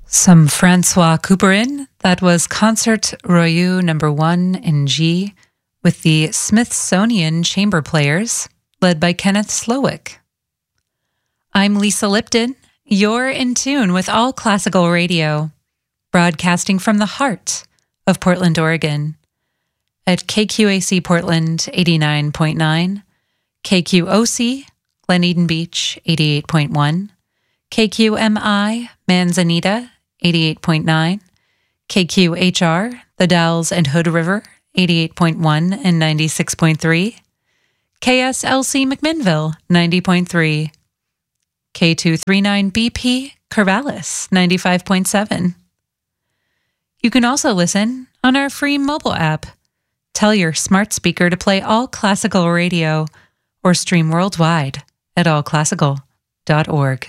Some Francois Couperin. That was Concert Royou No. 1 in G with the Smithsonian Chamber Players, led by Kenneth Slowick. I'm Lisa Lipton. You're in tune with All Classical Radio, broadcasting from the heart of Portland, Oregon, at KQAC Portland 89.9, KQOC Glen Eden Beach 88.1, KQMI Manzanita 88.9, KQHR The Dalles and Hood River 88.1 and 96.3, KSLC McMinnville 90.3, K239BP Corvallis 95.7. You can also listen on our free mobile app. Tell your smart speaker to play All Classical Radio or stream worldwide at allclassical.org.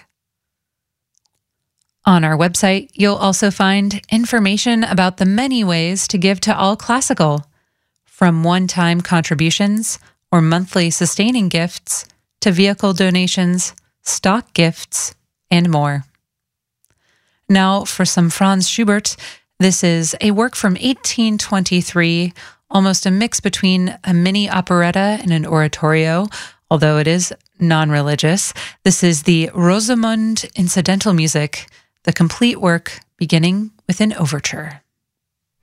On our website, you'll also find information about the many ways to give to All Classical, from one-time contributions or monthly sustaining gifts to vehicle donations, stock gifts, and more. Now for some Franz Schubert. This is a work from 1823, almost a mix between a mini operetta and an oratorio, although it is non-religious. This is the Rosamunde incidental music, the complete work beginning with an overture.